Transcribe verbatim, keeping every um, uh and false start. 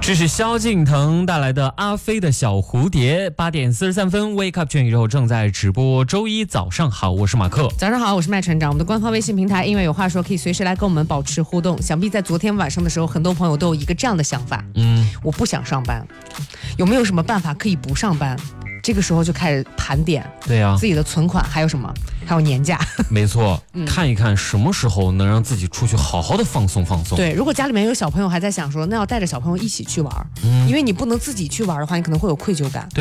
这是萧敬腾带来的阿飞的小蝴蝶。八点四十三分 Wake Up 全宇宙正在直播。周一早上好，我是马克。 早上好，我是麦船长。我们的官方微信平台音乐有话说，可以随时来跟我们保持互动。想必在昨天晚上的时候，很多朋友都有一个这样的想法，嗯，我不想上班，有没有什么办法可以不上班？这个时候就开始盘点， 对呀、啊， 自己的存款还有什么，还有年假。 没错、嗯，看一看什么时候能让自己出去好好的放松放松。 对，如果家里面有小朋友还在想说，那要带着小朋友一起去玩，嗯，因为你不能自己去玩的话，你可能会有愧疚感。